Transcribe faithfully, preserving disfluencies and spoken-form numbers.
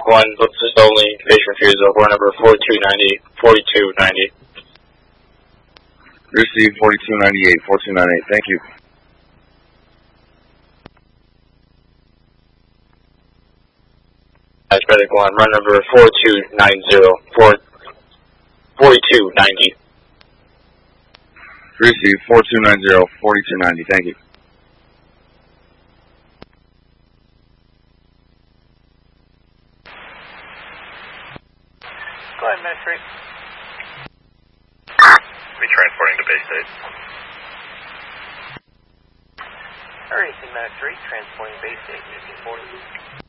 one, Business only, base refusal, war number four two ninety, forty-two ninety. Receive forty-two ninety-eight, forty-two ninety-eight, thank you. That's Medic one, run number four two nine zero, forty-two ninety. Receive four two nine zero, forty-two ninety, thank you. Go ahead, Medic three. Retransporting to base state. Everything, Medic three, transporting base state, fifteen forty.